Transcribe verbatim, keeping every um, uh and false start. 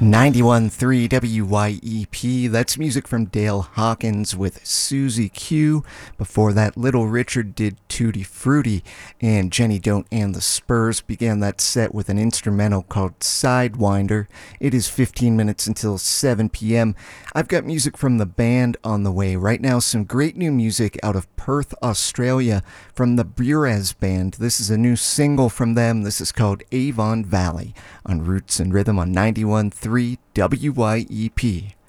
ninety-one point three W Y E P. That's music from Dale Hawkins with Susie Q. Before that, Little Richard did Tutti Frutti, and Jenny Don't and the Spurs began that set with an instrumental called Sidewinder. It is fifteen minutes until seven p.m. I've got music from the band on the way. Right now, some great new music out of Perth, Australia from the Burez Band. This is a new single from them. This is called Avon Valley on Roots and Rhythm on ninety-one point three W Y E P.